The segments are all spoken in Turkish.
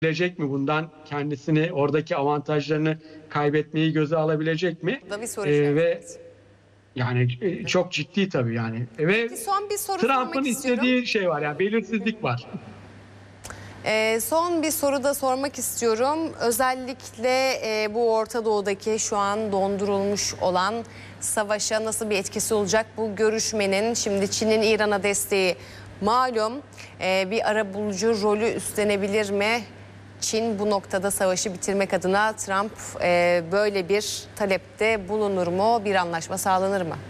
Bilecek mi bundan, kendisini, oradaki avantajlarını kaybetmeyi göze alabilecek mi? Bu da bir soru Ve işareti. yani çok ciddi tabii yani. Ve Peki son bir soru Trump'ın sormak istiyorum. istediği şey var, yani belirsizlik var. Son bir soru da sormak istiyorum. Özellikle bu Orta Doğu'daki şu an dondurulmuş olan savaşa nasıl bir etkisi olacak bu görüşmenin? Şimdi Çin'in İran'a desteği malum. Bir arabulucu rolü üstlenebilir mi? Çin bu noktada savaşı bitirmek adına Trump böyle bir talepte bulunur mu? Bir anlaşma sağlanır mı?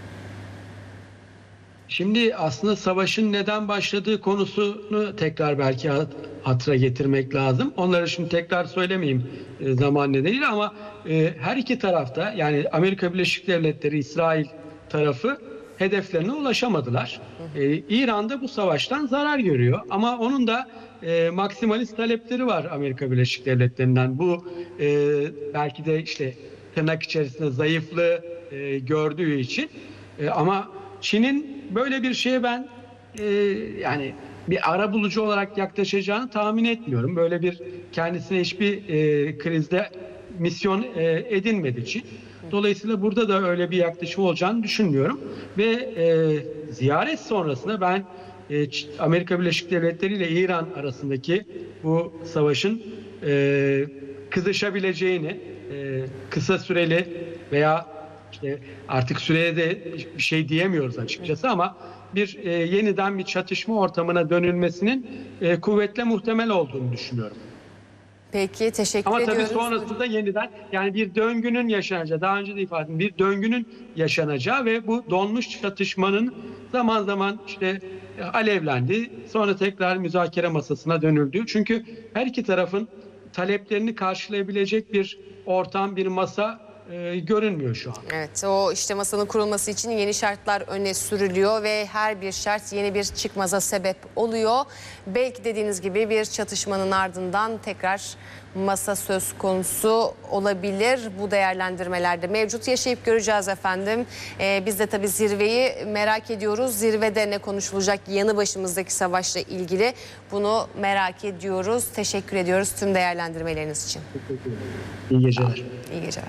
Şimdi aslında savaşın neden başladığı konusunu tekrar belki hatıra getirmek lazım. Onları şimdi tekrar söylemeyeyim zaman nedeniyle, ama her iki tarafta, yani Amerika Birleşik Devletleri, İsrail tarafı hedeflerine ulaşamadılar. İran da bu savaştan zarar görüyor, ama onun da maksimalist talepleri var Amerika Birleşik Devletleri'nden. Bu belki de işte tırnak içerisinde zayıflığı gördüğü için, ama Çin'in böyle bir şeye ben yani bir arabulucu olarak yaklaşacağını tahmin etmiyorum. Böyle bir kendisine hiçbir krizde misyon edinmedi Çin. Dolayısıyla burada da öyle bir yaklaşım olacağını düşünmüyorum. Ve ziyaret sonrasında ben Amerika Birleşik Devletleri ile İran arasındaki bu savaşın kızışabileceğini, kısa süreli veya işte artık süreye de bir şey diyemiyoruz açıkçası, ama yeniden bir çatışma ortamına dönülmesinin kuvvetle muhtemel olduğunu düşünüyorum. Peki, teşekkür Ama ediyoruz. tabii sonrasında yeniden, yani bir döngünün yaşanacağı, daha önce de ifade ettim, bir döngünün yaşanacağı ve bu donmuş çatışmanın zaman zaman işte alevlendi, sonra tekrar müzakere masasına dönüldü. Çünkü her iki tarafın taleplerini karşılayabilecek bir ortam, bir masa görünmüyor şu an. Evet, o işte masanın kurulması için yeni şartlar öne sürülüyor ve her bir şart yeni bir çıkmaza sebep oluyor. Belki dediğiniz gibi bir çatışmanın ardından tekrar masa söz konusu olabilir. Bu değerlendirmelerde mevcut, yaşayıp göreceğiz efendim. Biz de tabii zirveyi merak ediyoruz. Zirvede ne konuşulacak yanı başımızdaki savaşla ilgili, bunu merak ediyoruz. Teşekkür ediyoruz tüm değerlendirmeleriniz için. İyi geceler. İyi geceler.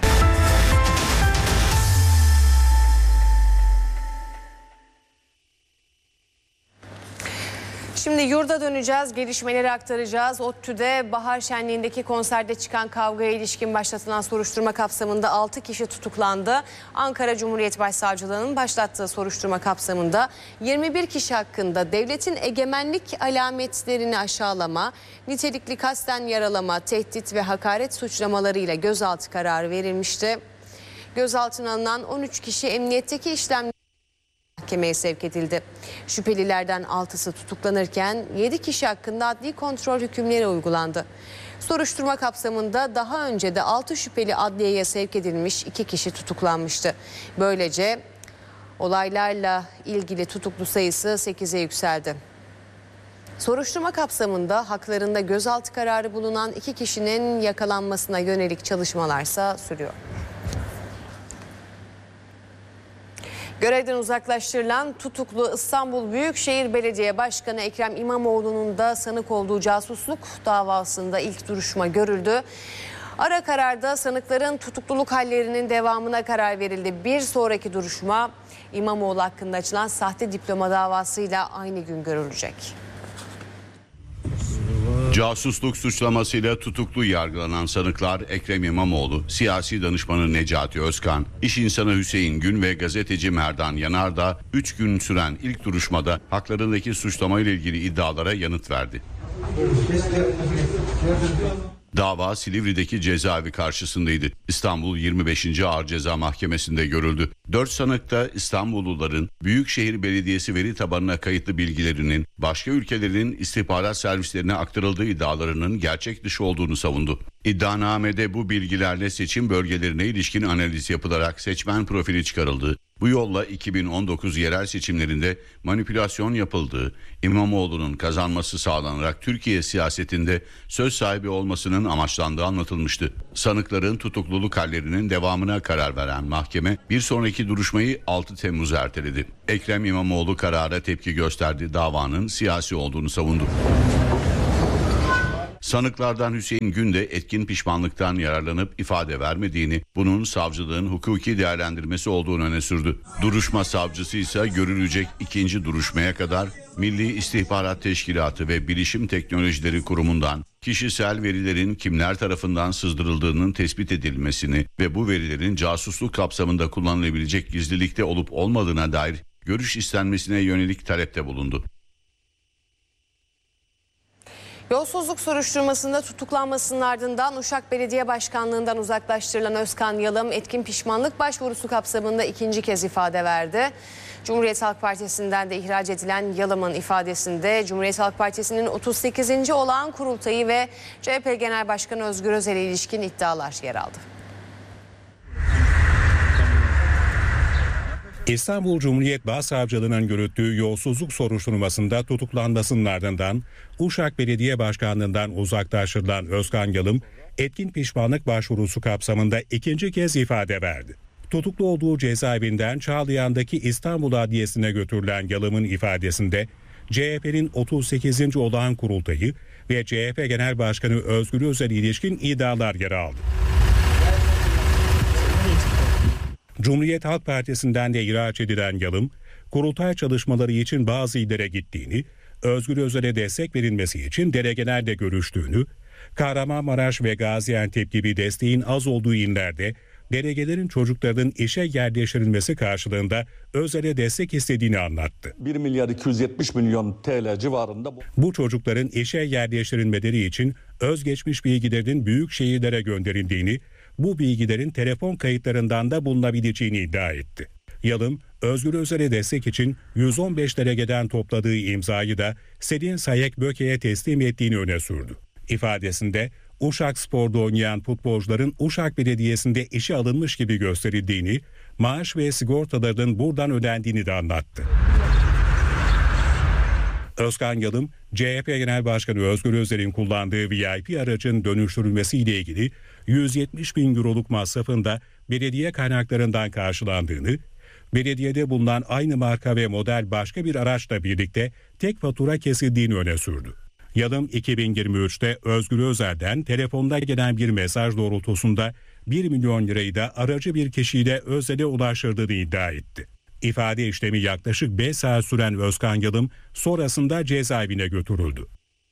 Şimdi yurda döneceğiz, gelişmeleri aktaracağız. ODTÜ'de Bahar Şenliği'ndeki konserde çıkan kavgaya ilişkin başlatılan soruşturma kapsamında 6 kişi tutuklandı. Ankara Cumhuriyet Başsavcılığı'nın başlattığı soruşturma kapsamında 21 kişi hakkında devletin egemenlik alametlerini aşağılama, nitelikli kasten yaralama, tehdit ve hakaret suçlamalarıyla gözaltı kararı verilmişti. Gözaltına alınan 13 kişi emniyetteki işlemleri mahkemeye sevk edildi. Şüphelilerden 6'sı tutuklanırken 7 kişi hakkında adli kontrol hükümleri uygulandı. Soruşturma kapsamında daha önce de 6 şüpheli adliyeye sevk edilmiş, 2 kişi tutuklanmıştı. Böylece olaylarla ilgili tutuklu sayısı 8'e yükseldi. Soruşturma kapsamında haklarında gözaltı kararı bulunan 2 kişinin yakalanmasına yönelik çalışmalarsa sürüyor. Görevden uzaklaştırılan tutuklu İstanbul Büyükşehir Belediye Başkanı Ekrem İmamoğlu'nun da sanık olduğu casusluk davasında ilk duruşma görüldü. Ara kararda sanıkların tutukluluk hallerinin devamına karar verildi. Bir sonraki duruşma İmamoğlu hakkında açılan sahte diploma davasıyla aynı gün görülecek. Casusluk suçlamasıyla tutuklu yargılanan sanıklar Ekrem İmamoğlu, siyasi danışmanı Necati Özkan, iş insanı Hüseyin Gün ve gazeteci Merdan Yanardağ 3 gün süren ilk duruşmada haklarındaki suçlamayla ilgili iddialara yanıt verdi. Dava Silivri'deki cezaevi karşısındaydı. İstanbul 25. Ağır Ceza Mahkemesi'nde görüldü. 4 sanık da İstanbulluların Büyükşehir Belediyesi veri tabanına kayıtlı bilgilerinin başka ülkelerin istihbarat servislerine aktarıldığı iddialarının gerçek dışı olduğunu savundu. İddianamede bu bilgilerle seçim bölgelerine ilişkin analiz yapılarak seçmen profili çıkarıldı. Bu yolla 2019 yerel seçimlerinde manipülasyon yapıldığı, İmamoğlu'nun kazanması sağlanarak Türkiye siyasetinde söz sahibi olmasının amaçlandığı anlatılmıştı. Sanıkların tutukluluk hallerinin devamına karar veren mahkeme bir sonraki duruşmayı 6 Temmuz'a erteledi. Ekrem İmamoğlu karara tepki gösterdi, davanın siyasi olduğunu savundu. Sanıklardan Hüseyin Gün de etkin pişmanlıktan yararlanıp ifade vermediğini, bunun savcılığın hukuki değerlendirmesi olduğunu öne sürdü. Duruşma savcısı ise görülecek ikinci duruşmaya kadar Milli İstihbarat Teşkilatı ve Bilişim Teknolojileri Kurumu'ndan kişisel verilerin kimler tarafından sızdırıldığının tespit edilmesini ve bu verilerin casusluk kapsamında kullanılabilecek gizlilikte olup olmadığına dair görüş istenmesine yönelik talepte bulundu. Yolsuzluk soruşturmasında tutuklanmasının ardından Uşak Belediye Başkanlığı'ndan uzaklaştırılan Özkan Yalım etkin pişmanlık başvurusu kapsamında ikinci kez ifade verdi. Cumhuriyet Halk Partisi'nden de ihraç edilen Yalım'ın ifadesinde Cumhuriyet Halk Partisi'nin 38. olağan kurultayı ve CHP Genel Başkanı Özgür Özel'e ilişkin iddialar yer aldı. İstanbul Cumhuriyet Başsavcılığı'nın yürüttüğü yolsuzluk soruşturmasında tutuklanmasının ardından Uşak Belediye Başkanlığı'ndan uzaklaştırılan Özkan Yalım, etkin pişmanlık başvurusu kapsamında ikinci kez ifade verdi. Tutuklu olduğu cezaevinden Çağlayan'daki İstanbul Adliyesi'ne götürülen Yalım'ın ifadesinde CHP'nin 38. olağan kurultayı ve CHP Genel Başkanı Özgür Özel'e ilişkin iddialar yer aldı. Cumhuriyet Halk Partisi'nden de ihraç edilen Yalım, kurultay çalışmaları için bazı illere gittiğini, Özgür Özel'e destek verilmesi için delegelerle görüştüğünü, Kahramanmaraş ve Gaziantep gibi desteğin az olduğu illerde delegelerin çocuklarının işe yerleştirilmesi karşılığında Özel'e destek istediğini anlattı. 1 milyar 270 milyon TL civarında. Bu çocukların işe yerleştirilmeleri için özgeçmiş bilgilerinin büyük şehirlere gönderildiğini, bu bilgilerin telefon kayıtlarından da bulunabileceğini iddia etti. Yalım, Özgür Özel'e destek için 115 delegeden topladığı imzayı da Selin Sayek Böke'ye teslim ettiğini öne sürdü. İfadesinde Uşak Spor'da oynayan futbolcuların Uşak Belediyesi'nde işe alınmış gibi gösterildiğini, maaş ve sigortalarının buradan ödendiğini de anlattı. Özkan Yalım, CHP Genel Başkanı Özgür Özel'in kullandığı VIP aracın dönüştürülmesiyle ilgili 170 bin euroluk masrafın da belediye kaynaklarından karşılandığını, belediyede bulunan aynı marka ve model başka bir araçla birlikte tek fatura kesildiğini öne sürdü. Yalım 2023'te Özgür Özel'den telefonda gelen bir mesaj doğrultusunda 1 milyon lirayı da aracı bir kişiyle Özel'e ulaştırdığını iddia etti. İfade işlemi yaklaşık 5 saat süren Özkan Yalım sonrasında cezaevine götürüldü.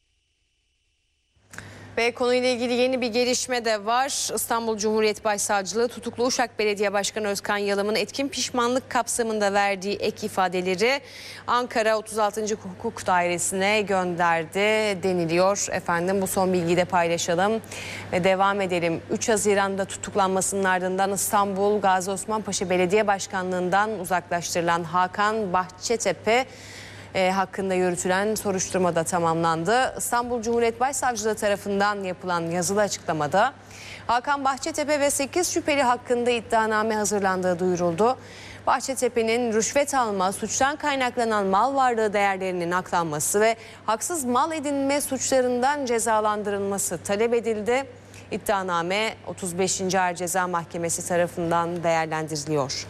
Ve konuyla ilgili yeni bir gelişme de var. İstanbul Cumhuriyet Başsavcılığı tutuklu Uşak Belediye Başkanı Özkan Yalım'ın etkin pişmanlık kapsamında verdiği ek ifadeleri Ankara 36. Hukuk Dairesi'ne gönderdi deniliyor. Efendim bu son bilgiyi de paylaşalım ve devam edelim. 3 Haziran'da tutuklanmasının ardından İstanbul Gazi Osman Paşa Belediye Başkanlığı'ndan uzaklaştırılan Hakan Bahçetepe hakkında yürütülen soruşturma da tamamlandı. İstanbul Cumhuriyet Başsavcılığı tarafından yapılan yazılı açıklamada Hakan Bahçetepe ve 8 şüpheli hakkında iddianame hazırlandığı duyuruldu. Bahçetepe'nin rüşvet alma, suçtan kaynaklanan mal varlığı değerlerinin aklanması ve haksız mal edinme suçlarından cezalandırılması talep edildi. İddianame 35. Ağır Ceza Mahkemesi tarafından değerlendiriliyor.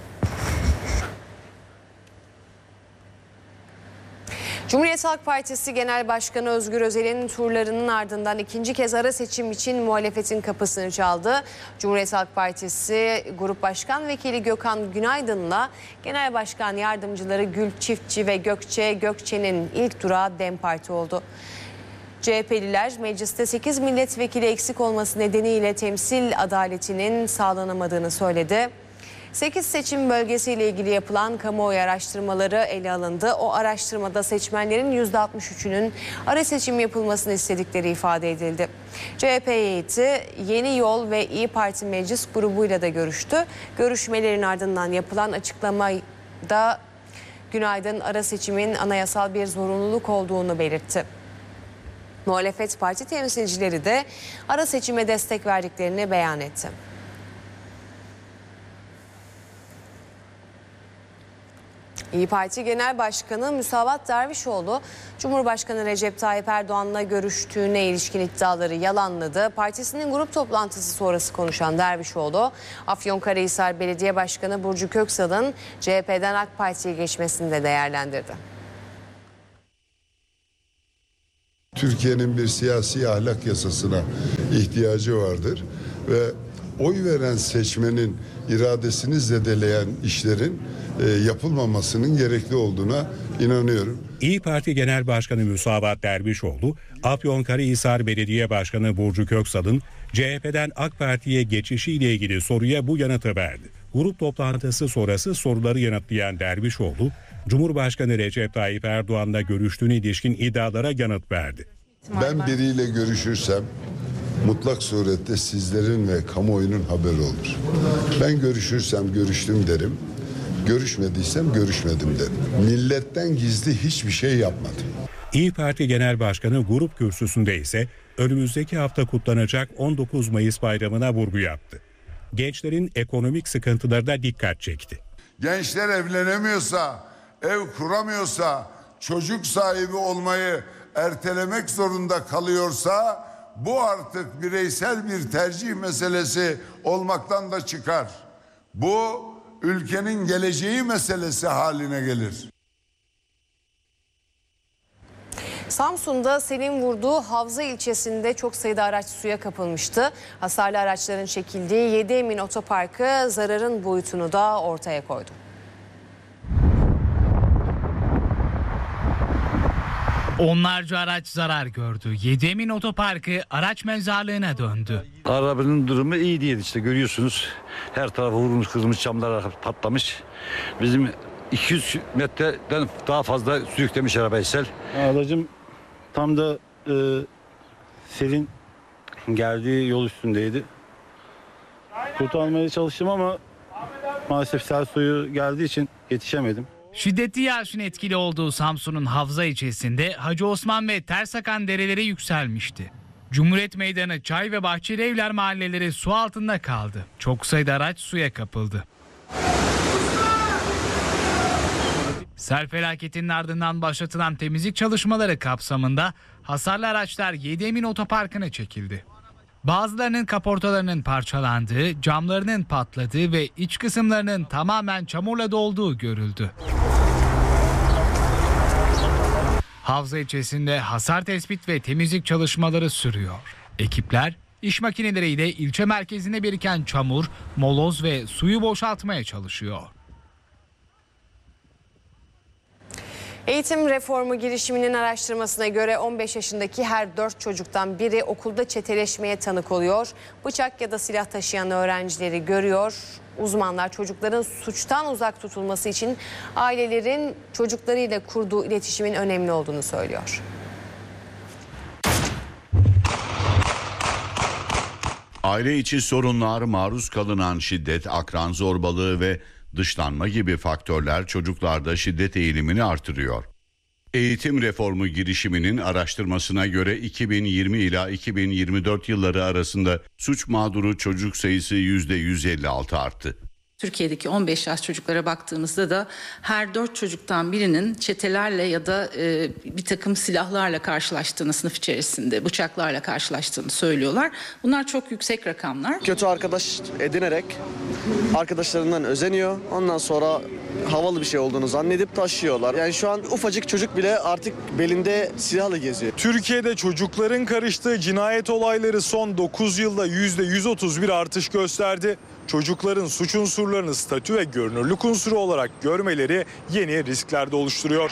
Cumhuriyet Halk Partisi Genel Başkanı Özgür Özel'in turlarının ardından ikinci kez ara seçim için muhalefetin kapısını çaldı. Cumhuriyet Halk Partisi Grup Başkan Vekili Gökhan Günaydın'la Genel Başkan Yardımcıları Gül Çiftçi ve Gökçe Gökçe'nin ilk durağı DEM Parti oldu. CHP'liler mecliste 8 milletvekili eksik olması nedeniyle temsil adaletinin sağlanamadığını söyledi. 8 seçim bölgesiyle ilgili yapılan kamuoyu araştırmaları ele alındı. O araştırmada seçmenlerin %63'ünün ara seçim yapılmasını istedikleri ifade edildi. CHP heyeti Yeni Yol ve İyi Parti meclis grubuyla da görüştü. Görüşmelerin ardından yapılan açıklamada Günaydın ara seçimin anayasal bir zorunluluk olduğunu belirtti. Muhalefet parti temsilcileri de ara seçime destek verdiklerini beyan etti. İyi Parti Genel Başkanı Müsavat Dervişoğlu, Cumhurbaşkanı Recep Tayyip Erdoğan'la görüştüğüne ilişkin iddiaları yalanladı. Partisinin grup toplantısı sonrası konuşan Dervişoğlu, Afyonkarahisar Belediye Başkanı Burcu Köksal'ın CHP'den AK Parti'ye geçmesini de değerlendirdi. Türkiye'nin bir siyasi ahlak yasasına ihtiyacı vardır ve oy veren seçmenin iradesini zedeleyen işlerin yapılmamasının gerekli olduğuna inanıyorum. İYİ Parti Genel Başkanı Müsavat Dervişoğlu, Afyonkarahisar Belediye Başkanı Burcu Köksal'ın CHP'den AK Parti'ye geçişiyle ilgili soruya bu yanıtı verdi. Grup toplantısı sonrası soruları yanıtlayan Dervişoğlu, Cumhurbaşkanı Recep Tayyip Erdoğan'la görüştüğüne ilişkin iddialara yanıt verdi. Ben biriyle görüşürsem mutlak surette sizlerin ve kamuoyunun haberi olur. Ben görüşürsem görüştüm derim. Görüşmediysem görüşmedim derim. Milletten gizli hiçbir şey yapmadım. İYİ Parti Genel Başkanı grup kürsüsünde ise önümüzdeki hafta kutlanacak 19 Mayıs bayramına vurgu yaptı. Gençlerin ekonomik sıkıntılarına dikkat çekti. Gençler evlenemiyorsa, ev kuramıyorsa, çocuk sahibi olmayı ertelemek zorunda kalıyorsa bu artık bireysel bir tercih meselesi olmaktan da çıkar. Bu ülkenin geleceği meselesi haline gelir. Samsun'da selin vurduğu Havza ilçesinde çok sayıda araç suya kapılmıştı. Hasarlı araçların çekildiği 7 Emin Otoparkı zararın boyutunu da ortaya koydu. Onlarca araç zarar gördü. 7 Emin Otoparkı araç mezarlığına döndü. Arabanın durumu iyi değil, işte görüyorsunuz. Her tarafı vurulmuş, kırılmış, camlar patlamış. Bizim 200 metreden daha fazla sürüklemiş arabayı sel. Aracım tam da selin geldiği yol üstündeydi. Kurtarmaya çalıştım ama maalesef sel suyu geldiği için yetişemedim. Şiddetli yağışın etkili olduğu Samsun'un Havza ilçesinde Hacı Osman ve Tersakan dereleri yükselmişti. Cumhuriyet Meydanı, Çay ve Bahçeli Evler mahalleleri su altında kaldı. Çok sayıda araç suya kapıldı. Sel felaketinin ardından başlatılan temizlik çalışmaları kapsamında hasarlı araçlar 7 Emin Otoparkı'na çekildi. Bazılarının kaportalarının parçalandığı, camlarının patladığı ve iç kısımlarının tamamen çamurla dolduğu görüldü. Havza ilçesinde hasar tespit ve temizlik çalışmaları sürüyor. Ekipler iş makineleriyle ilçe merkezinde biriken çamur, moloz ve suyu boşaltmaya çalışıyor. Eğitim reformu girişiminin araştırmasına göre 15 yaşındaki her 4 çocuktan biri okulda çeteleşmeye tanık oluyor. Bıçak ya da silah taşıyan öğrencileri görüyor. Uzmanlar çocukların suçtan uzak tutulması için ailelerin çocuklarıyla kurduğu iletişimin önemli olduğunu söylüyor. Aile içi sorunlar, maruz kalınan şiddet, akran zorbalığı ve dışlanma gibi faktörler çocuklarda şiddet eğilimini artırıyor. Eğitim reformu girişiminin araştırmasına göre 2020 ila 2024 yılları arasında suç mağduru çocuk sayısı %156 arttı. Türkiye'deki 15 yaş çocuklara baktığımızda da her 4 çocuktan birinin çetelerle ya da bir takım silahlarla karşılaştığını, sınıf içerisinde bıçaklarla karşılaştığını söylüyorlar. Bunlar çok yüksek rakamlar. Kötü arkadaş edinerek arkadaşlarından özeniyor. Ondan sonra havalı bir şey olduğunu zannedip taşıyorlar. Yani şu an ufacık çocuk bile artık belinde silahla geziyor. Türkiye'de çocukların karıştığı cinayet olayları son 9 yılda %131 artış gösterdi. Çocukların suç unsurlarını statü ve görünürlük unsuru olarak görmeleri yeni riskler de oluşturuyor.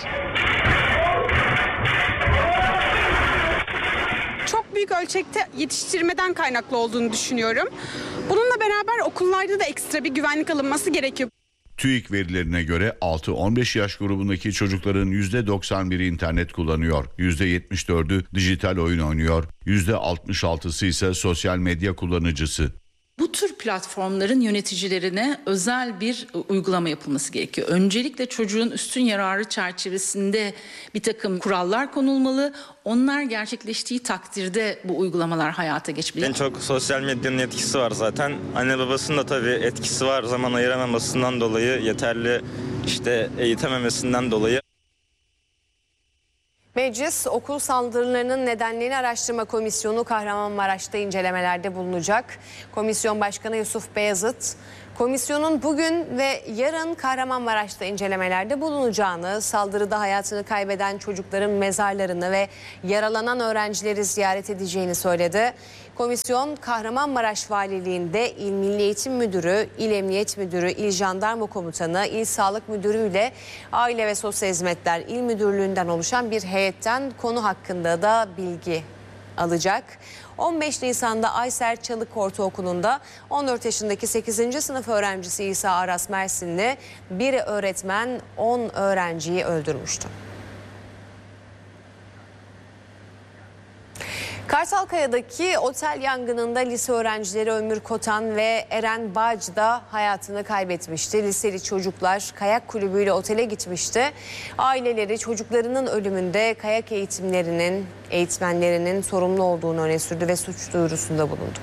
Çok büyük ölçekte yetiştirmeden kaynaklı olduğunu düşünüyorum. Bununla beraber okullarda da ekstra bir güvenlik alınması gerekiyor. TÜİK verilerine göre 6-15 yaş grubundaki çocukların %91'i internet kullanıyor, %74'ü dijital oyun oynuyor, %66'sı ise sosyal medya kullanıcısı. Bu tür platformların yöneticilerine özel bir uygulama yapılması gerekiyor. Öncelikle çocuğun üstün yararı çerçevesinde bir takım kurallar konulmalı. Onlar gerçekleştiği takdirde bu uygulamalar hayata geçmeli. En çok sosyal medyanın etkisi var zaten. Anne babasının da tabii etkisi var. Zaman ayıramamasından dolayı, yeterli eğitememesinden dolayı. Meclis Okul Saldırılarının Nedenlerini Araştırma Komisyonu Kahramanmaraş'ta incelemelerde bulunacak. Komisyon Başkanı Yusuf Beyazıt, komisyonun bugün ve yarın Kahramanmaraş'ta incelemelerde bulunacağını, saldırıda hayatını kaybeden çocukların mezarlarını ve yaralanan öğrencileri ziyaret edeceğini söyledi. Komisyon Kahramanmaraş Valiliğinde İl Milli Eğitim Müdürü, İl Emniyet Müdürü, İl Jandarma Komutanı, İl Sağlık Müdürü ile Aile ve Sosyal Hizmetler İl Müdürlüğü'nden oluşan bir heyetten konu hakkında da bilgi alacak. 15 Nisan'da Ayser Çalık Ortaokulu'nda 14 yaşındaki 8. sınıf öğrencisi İsa Aras Mersinli bir öğretmen 10 öğrenciyi öldürmüştü. Kartalkaya'daki otel yangınında lise öğrencileri Ömür Kotan ve Eren Bağcı da hayatını kaybetmişti. Liseli çocuklar kayak kulübüyle otele gitmişti. Aileleri çocuklarının ölümünde kayak eğitmenlerinin sorumlu olduğunu öne sürdü ve suç duyurusunda bulundu.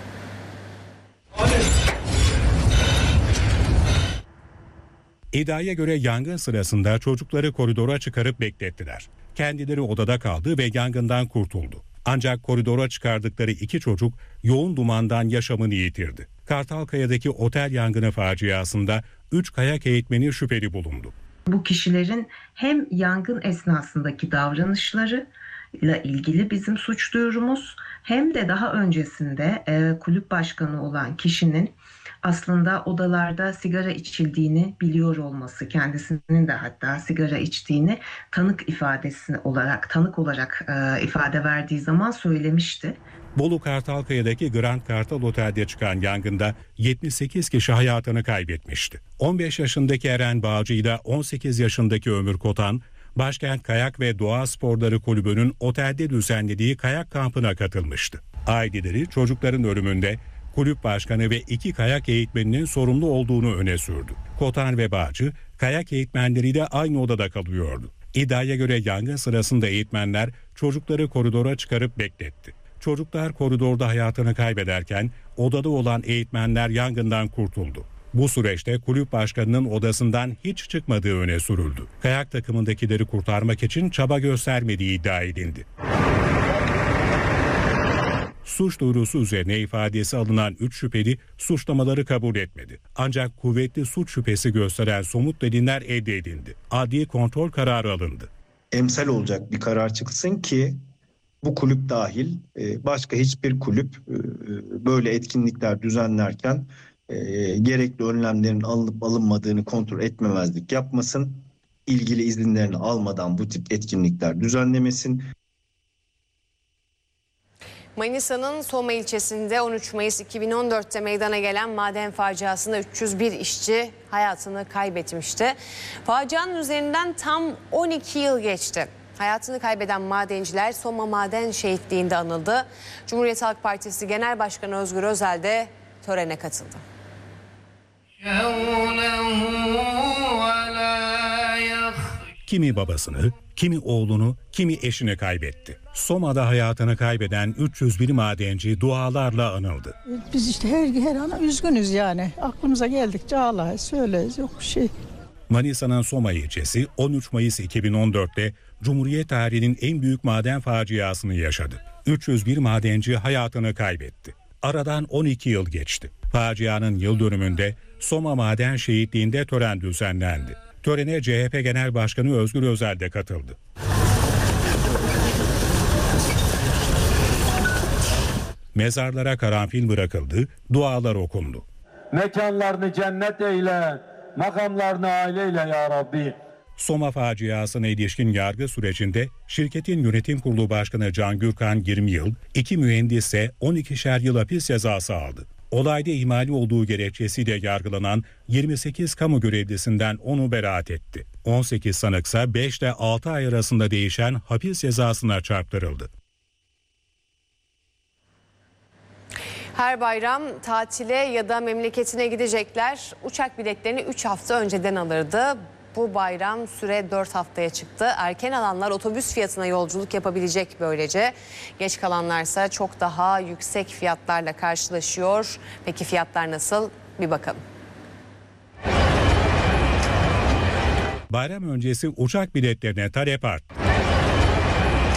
İddiaya göre yangın sırasında çocukları koridora çıkarıp beklettiler. Kendileri odada kaldı ve yangından kurtuldu. Ancak koridora çıkardıkları 2 çocuk yoğun dumandan yaşamını yitirdi. Kartalkaya'daki otel yangını faciasında 3 kayak eğitmeni şüpheli bulundu. Bu kişilerin hem yangın esnasındaki davranışlarıyla ilgili bizim suç duyurumuz hem de daha öncesinde kulüp başkanı olan kişinin aslında odalarda sigara içildiğini biliyor olması, kendisinin de hatta sigara içtiğini tanık olarak ifade verdiği zaman söylemişti. Bolu Kartalkaya'daki Grand Kartal Otel'de çıkan yangında 78 kişi hayatını kaybetmişti. 15 yaşındaki Eren Bağcı ile 18 yaşındaki Ömür Kotan, Başkent Kayak ve Doğa Sporları Kulübü'nün otelde düzenlediği kayak kampına katılmıştı. Aileleri çocukların ölümünde kulüp başkanı ve 2 kayak eğitmeninin sorumlu olduğunu öne sürdü. Kotan ve Bağcı, kayak eğitmenleriyle aynı odada kalıyordu. İddiaya göre yangın sırasında eğitmenler çocukları koridora çıkarıp bekletti. Çocuklar koridorda hayatını kaybederken odada olan eğitmenler yangından kurtuldu. Bu süreçte kulüp başkanının odasından hiç çıkmadığı öne sürüldü. Kayak takımındakileri kurtarmak için çaba göstermediği iddia edildi. Suç duyurusu üzerine ifadesi alınan 3 şüpheli suçlamaları kabul etmedi. Ancak kuvvetli suç şüphesi gösteren somut deliller elde edildi. Adli kontrol kararı alındı. Emsal olacak bir karar çıksın ki bu kulüp dahil başka hiçbir kulüp böyle etkinlikler düzenlerken gerekli önlemlerin alınıp alınmadığını kontrol etmemezlik yapmasın. İlgili izinlerini almadan bu tip etkinlikler düzenlemesin. Manisa'nın Soma ilçesinde 13 Mayıs 2014'te meydana gelen maden faciasında 301 işçi hayatını kaybetmişti. Facianın üzerinden tam 12 yıl geçti. Hayatını kaybeden madenciler Soma Maden Şehitliği'nde anıldı. Cumhuriyet Halk Partisi Genel Başkanı Özgür Özel de törene katıldı. Kimi babasını, kimi oğlunu, kimi eşini kaybetti. Soma'da hayatını kaybeden 301 madenci dualarla anıldı. Biz işte her an üzgünüz yani. Aklımıza geldikçe ağlayız, söyleriz, yok bir şey. Manisa'nın Soma ilçesi 13 Mayıs 2014'te Cumhuriyet tarihinin en büyük maden faciasını yaşadı. 301 madenci hayatını kaybetti. Aradan 12 yıl geçti. Facianın yıl dönümünde Soma Maden Şehitliği'nde tören düzenlendi. Törene CHP Genel Başkanı Özgür Özel de katıldı. Mezarlara karanfil bırakıldı, dualar okundu. Mekanlarını cennet eyle, makamlarını aileyle ya Rabbi. Soma faciasına ilişkin yargı sürecinde şirketin yönetim kurulu başkanı Can Gürkan 20 yıl, 2 mühendis ise 12'şer yıl hapis cezası aldı. Olayda ihmali olduğu gerekçesiyle yargılanan 28 kamu görevlisinden 10'u beraat etti. 18 sanıksa 5 ile 6 ay arasında değişen hapis cezasına çarptırıldı. Her bayram tatile ya da memleketine gidecekler uçak biletlerini 3 hafta önceden alırdı. Bu bayram süre 4 haftaya çıktı. Erken alanlar otobüs fiyatına yolculuk yapabilecek böylece. Geç kalanlarsa çok daha yüksek fiyatlarla karşılaşıyor. Peki fiyatlar nasıl? Bir bakalım. Bayram öncesi uçak biletlerine talep arttı.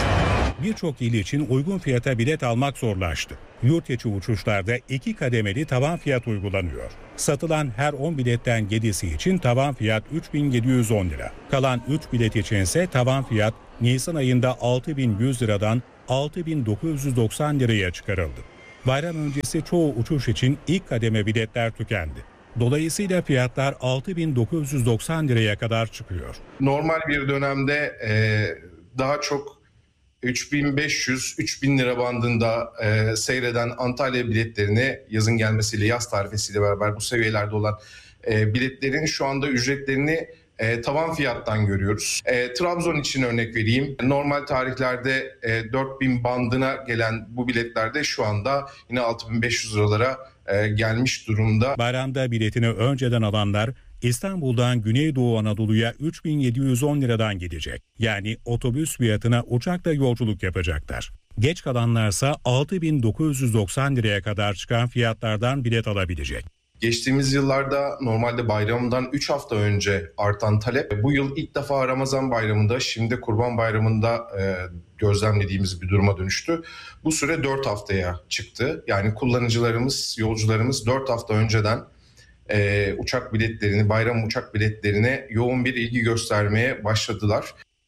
birçok il için uygun fiyata bilet almak zorlaştı. Yurt içi uçuşlarda 2 kademeli tavan fiyat uygulanıyor. Satılan her 10 biletten 7'si için tavan fiyat 3.710 lira. Kalan 3 bilet içinse tavan fiyat Nisan ayında 6.100 liradan 6.990 liraya çıkarıldı. Bayram öncesi çoğu uçuş için ilk kademe biletler tükendi. Dolayısıyla fiyatlar 6.990 liraya kadar çıkıyor. Normal bir dönemde daha çok 3.500-3.000 lira bandında seyreden Antalya biletlerini yazın gelmesiyle, yaz tarifesiyle beraber bu seviyelerde olan biletlerin şu anda ücretlerini tavan fiyattan görüyoruz. Trabzon için örnek vereyim. Normal tarihlerde 4.000 bandına gelen bu biletlerde şu anda yine 6.500 liralara gelmiş durumda. Bayramda biletini önceden alanlar İstanbul'dan Güneydoğu Anadolu'ya 3.710 liradan gidecek. Yani otobüs fiyatına uçakla yolculuk yapacaklar. Geç kalanlarsa 6.990 liraya kadar çıkan fiyatlardan bilet alabilecek. Geçtiğimiz yıllarda normalde bayramdan 3 hafta önce artan talep bu yıl ilk defa Ramazan bayramında, şimdi Kurban Bayramı'nda gözlemlediğimiz bir duruma dönüştü. Bu süre 4 haftaya çıktı. Yani kullanıcılarımız, yolcularımız 4 hafta önceden uçak biletlerini, bayram uçak biletlerine yoğun bir ilgi göstermeye başladılar.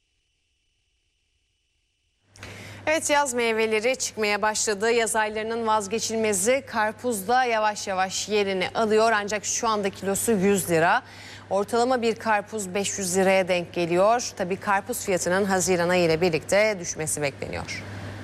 Evet, yaz meyveleri çıkmaya başladı. Yaz aylarının vazgeçilmezi karpuz da yavaş yavaş yerini alıyor. Ancak şu anda kilosu 100 lira. Ortalama bir karpuz 500 liraya denk geliyor. Tabii karpuz fiyatının Haziran ayı ile birlikte düşmesi bekleniyor.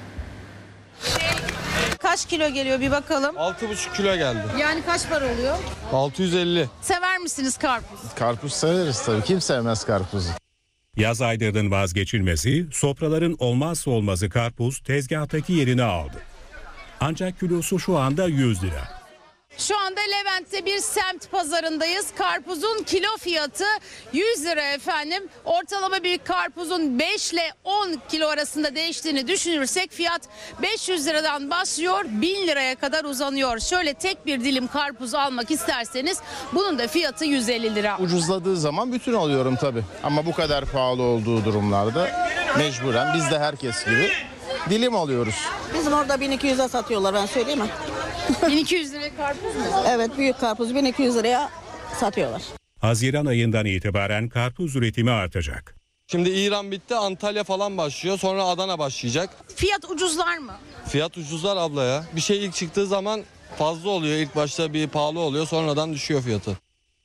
Kaç kilo geliyor bir bakalım. 6,5 kilo geldi. Yani kaç para oluyor? 650. Sever misiniz karpuz? Karpuz severiz tabii. Kim sevmez karpuzu? Yaz aylarının vazgeçilmesi, sofraların olmazsa olmazı karpuz tezgahtaki yerini aldı. Ancak kilosu şu anda 100 lira. Şu anda Levent'te bir semt pazarındayız. Karpuzun kilo fiyatı 100 lira efendim. Ortalama bir karpuzun 5 ile 10 kilo arasında değiştiğini düşünürsek fiyat 500 liradan başlıyor, 1000 liraya kadar uzanıyor. Şöyle tek bir dilim karpuz almak isterseniz bunun da fiyatı 150 lira. Ucuzladığı zaman bütün alıyorum tabii. Ama bu kadar pahalı olduğu durumlarda mecburen biz de herkes gibi dilim alıyoruz. Bizim orada 1200'e satıyorlar, ben söyleyeyim mi? 1200 liraya karpuz mu? Evet, büyük karpuz 1200 liraya satıyorlar. Haziran ayından itibaren karpuz üretimi artacak. Şimdi İran bitti, Antalya falan başlıyor, sonra Adana başlayacak. Fiyat ucuzlar mı? Fiyat ucuzlar abla ya. Bir şey ilk çıktığı zaman fazla oluyor. İlk başta bir pahalı oluyor, sonradan düşüyor fiyatı.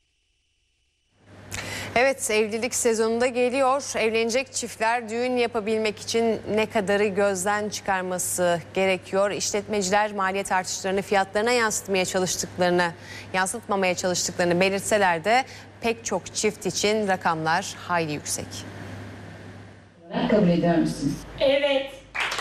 Evet, evlilik sezonunda geliyor. Evlenecek çiftler düğün yapabilmek için ne kadarı gözden çıkarması gerekiyor? İşletmeciler maliyet artışlarını fiyatlarına yansıtmamaya çalıştıklarını belirtseler de pek çok çift için rakamlar hayli yüksek. Kabul ediyor musunuz? Evet.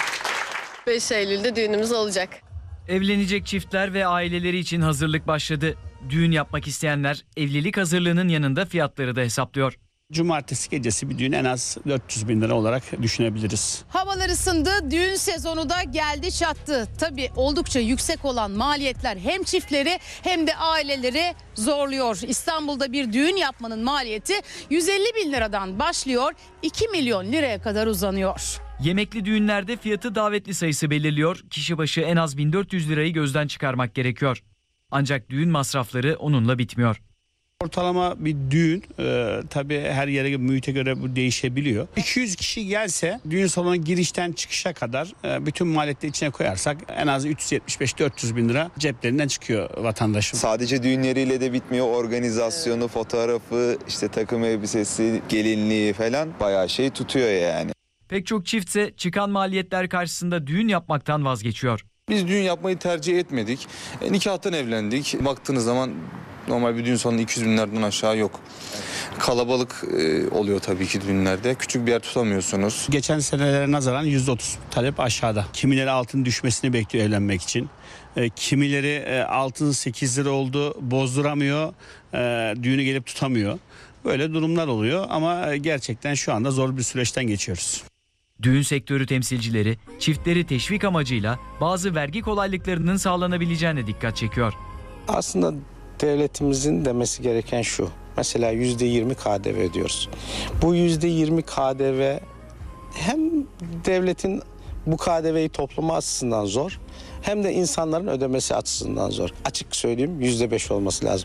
5 Eylül'de düğünümüz olacak. Evlenecek çiftler ve aileleri için hazırlık başladı. Düğün yapmak isteyenler evlilik hazırlığının yanında fiyatları da hesaplıyor. Cumartesi gecesi bir düğün en az 400 bin lira olarak düşünebiliriz. Havalar ısındı, düğün sezonu da geldi çattı. Tabii oldukça yüksek olan maliyetler hem çiftleri hem de aileleri zorluyor. İstanbul'da bir düğün yapmanın maliyeti 150 bin liradan başlıyor, 2 milyon liraya kadar uzanıyor. Yemekli düğünlerde fiyatı davetli sayısı belirliyor. Kişi başı en az 1400 lirayı gözden çıkarmak gerekiyor. Ancak düğün masrafları onunla bitmiyor. Ortalama bir düğün tabii her yere, mühite göre bu değişebiliyor. 200 kişi gelse düğün salonu girişten çıkışa kadar bütün maliyetleri içine koyarsak en az 375-400 bin lira ceplerinden çıkıyor vatandaşın. Sadece düğünleriyle de bitmiyor. Organizasyonu, fotoğrafı, işte takım elbisesi, gelinliği falan bayağı şey tutuyor yani. Pek çok çiftse çıkan maliyetler karşısında düğün yapmaktan vazgeçiyor. Biz düğün yapmayı tercih etmedik. Nikahtan evlendik. Baktığınız zaman normal bir düğün salonu 200 binlerden aşağı yok. Kalabalık oluyor tabii ki düğünlerde. Küçük bir yer tutamıyorsunuz. Geçen senelere nazaran %30 talep aşağıda. Kimileri altın düşmesini bekliyor evlenmek için. Kimileri altın 8 lira oldu, bozduramıyor, düğünü gelip tutamıyor. Böyle durumlar oluyor ama gerçekten şu anda zor bir süreçten geçiyoruz. Düğün sektörü temsilcileri çiftleri teşvik amacıyla bazı vergi kolaylıklarının sağlanabileceğine dikkat çekiyor. Aslında devletimizin demesi gereken şu. Mesela %20 KDV ödüyoruz. Bu %20 KDV hem devletin Bu KDV'yi topluma açısından zor, hem de insanların ödemesi açısından zor. Açık söyleyeyim, %5 olması lazım.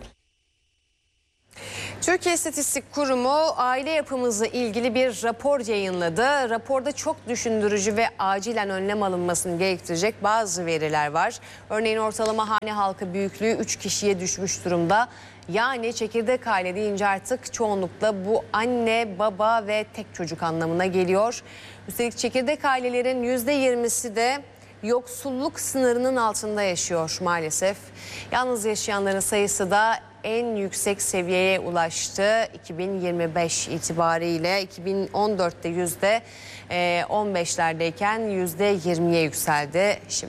Türkiye İstatistik Kurumu aile yapımızla ilgili bir rapor yayınladı. Raporda çok düşündürücü ve acilen önlem alınmasını gerektirecek bazı veriler var. Örneğin ortalama hane halkı büyüklüğü 3 kişiye düşmüş durumda. Yani çekirdek aile deyince artık çoğunlukla bu anne, baba ve tek çocuk anlamına geliyor. Üstelik çekirdek ailelerin %20'si de yoksulluk sınırının altında yaşıyor maalesef. Yalnız yaşayanların sayısı da en yüksek seviyeye ulaştı 2025 itibariyle. 2014'te %15'lerdeyken %20'ye yükseldi şimdi.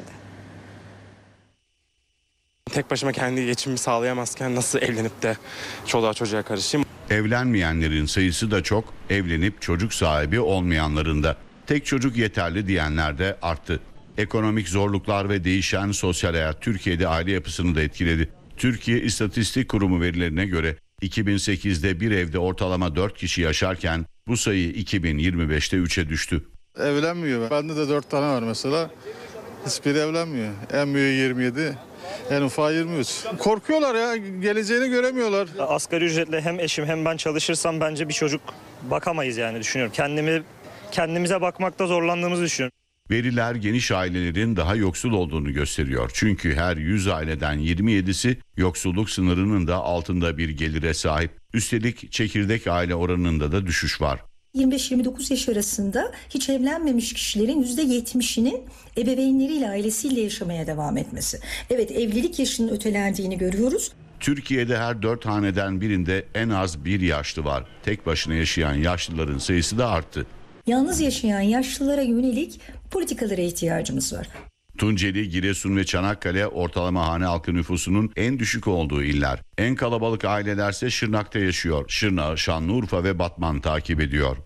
Tek başıma kendi geçimimi sağlayamazken nasıl evlenip de çoluğa çocuğa karışayım? Evlenmeyenlerin sayısı da çok, evlenip çocuk sahibi olmayanların da. Tek çocuk yeterli diyenler de arttı. Ekonomik zorluklar ve değişen sosyal hayat Türkiye'de aile yapısını da etkiledi. Türkiye İstatistik Kurumu verilerine göre 2008'de bir evde ortalama 4 kişi yaşarken bu sayı 2025'te 3'e düştü. Evlenmiyor. Bende de 4 tane var mesela. Hiçbiri evlenmiyor. En büyüğü 27, en ufağı 23. Korkuyorlar ya, geleceğini göremiyorlar. Asgari ücretle hem eşim hem ben çalışırsam bence bir çocuk bakamayız yani düşünüyorum. Kendimize bakmakta zorlandığımızı düşünüyorum. Veriler geniş ailelerin daha yoksul olduğunu gösteriyor. Çünkü her 100 aileden 27'si yoksulluk sınırının da altında bir gelire sahip. Üstelik çekirdek aile oranında da düşüş var. 25-29 yaş arasında hiç evlenmemiş kişilerin %70'inin ebeveynleriyle, ailesiyle yaşamaya devam etmesi. Evet, evlilik yaşının ötelendiğini görüyoruz. Türkiye'de her 4 haneden birinde en az bir yaşlı var. Tek başına yaşayan yaşlıların sayısı da arttı. Yalnız yaşayan yaşlılara yönelik politikalara ihtiyacımız var. Tunceli, Giresun ve Çanakkale ortalama hane halkı nüfusunun en düşük olduğu iller. En kalabalık ailelerse Şırnak'ta yaşıyor. Şırnak'ı Şanlıurfa ve Batman takip ediyor.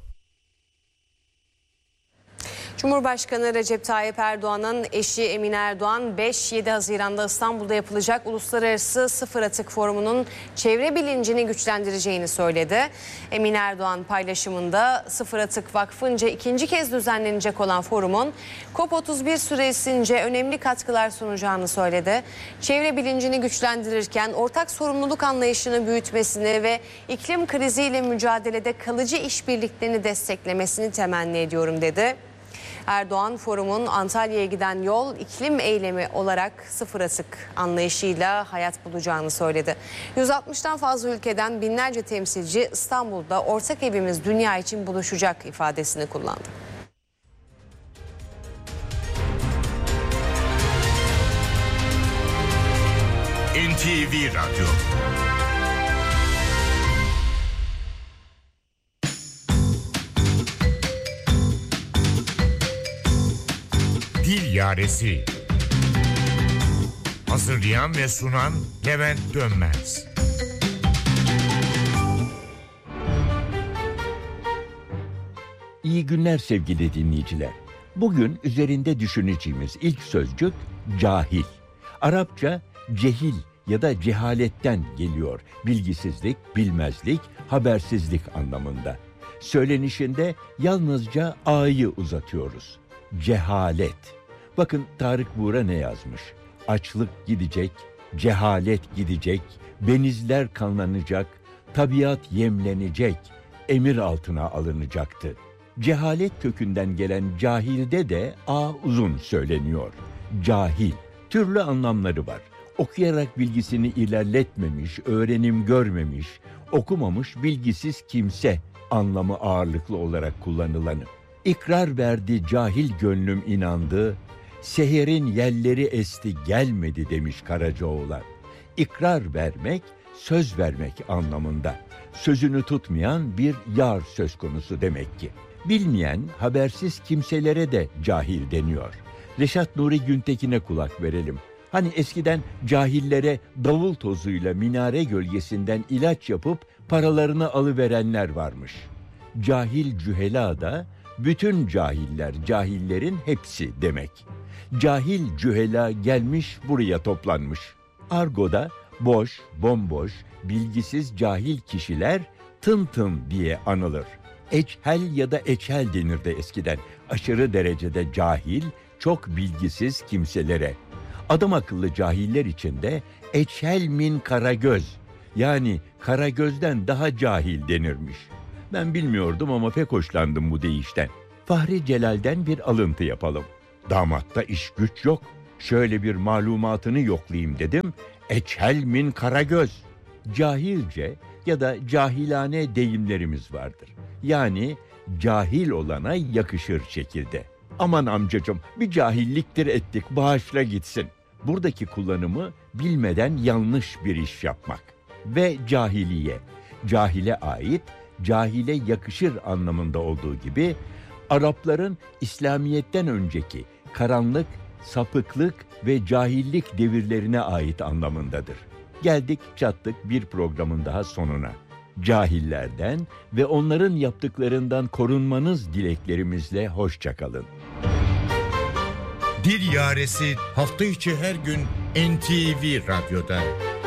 Cumhurbaşkanı Recep Tayyip Erdoğan'ın eşi Emine Erdoğan 5-7 Haziran'da İstanbul'da yapılacak Uluslararası Sıfır Atık Forumu'nun çevre bilincini güçlendireceğini söyledi. Emine Erdoğan paylaşımında Sıfır Atık Vakfı'nca ikinci kez düzenlenecek olan forumun COP31 süresince önemli katkılar sunacağını söyledi. Çevre bilincini güçlendirirken ortak sorumluluk anlayışını büyütmesini ve iklim kriziyle mücadelede kalıcı işbirliklerini desteklemesini temenni ediyorum dedi. Erdoğan forumun Antalya'ya giden yol iklim eylemi olarak sıfır atık anlayışıyla hayat bulacağını söyledi. 160'tan fazla ülkeden binlerce temsilci İstanbul'da ortak evimiz dünya için buluşacak ifadesini kullandı. NTV Radyo. Dil Yaresi. Hazırlayan ve sunan Levent Dönmez. İyi günler sevgili dinleyiciler. Bugün üzerinde düşüneceğimiz ilk sözcük cahil. Arapça cehil ya da cehaletten geliyor. Bilgisizlik, bilmezlik, habersizlik anlamında. Söylenişinde yalnızca a'yı uzatıyoruz. Cehalet. Bakın Tarık Buğra ne yazmış? Açlık gidecek, cehalet gidecek, benizler kanlanacak, tabiat yemlenecek, emir altına alınacaktı. Cehalet kökünden gelen cahilde de a uzun söyleniyor. Cahil. Türlü anlamları var. Okuyarak bilgisini ilerletmemiş, öğrenim görmemiş, okumamış bilgisiz kimse anlamı ağırlıklı olarak kullanılanı. İkrar verdi cahil gönlüm inandı, seherin yelleri esti gelmedi demiş Karacaoğlan. İkrar vermek, söz vermek anlamında. Sözünü tutmayan bir yar söz konusu demek ki. Bilmeyen, habersiz kimselere de cahil deniyor. Reşat Nuri Güntekin'e kulak verelim. Hani eskiden cahillere davul tozuyla minare gölgesinden ilaç yapıp paralarını alıverenler varmış. Cahil cühela da bütün cahiller, cahillerin hepsi demek. Cahil cühela gelmiş buraya toplanmış. Argo'da boş, bomboş, bilgisiz cahil kişiler tın tın diye anılır. Eçhel ya da eçhel denirdi eskiden. Aşırı derecede cahil, çok bilgisiz kimselere. Adam akıllı cahiller içinde eçhel min karagöz, yani Karagöz'den daha cahil denirmiş. Ben bilmiyordum ama pek hoşlandım bu deyişten. Fahri Celal'den bir alıntı yapalım. Damatta iş güç yok. Şöyle bir malumatını yoklayayım dedim. Eçhel min karagöz. Cahilce ya da cahilane deyimlerimiz vardır. Yani cahil olana yakışır şekilde. Aman amcacığım, bir cahilliktir ettik, bağışla gitsin. Buradaki kullanımı bilmeden yanlış bir iş yapmak. Ve cahiliye, cahile ait, cahile yakışır anlamında olduğu gibi Arapların İslamiyet'ten önceki karanlık, sapıklık ve cahillik devirlerine ait anlamındadır. Geldik çattık bir programın daha sonuna. Cahillerden ve onların yaptıklarından korunmanız dileklerimizle hoşça kalın. Dil Yaresi hafta içi her gün NTV Radyo'da.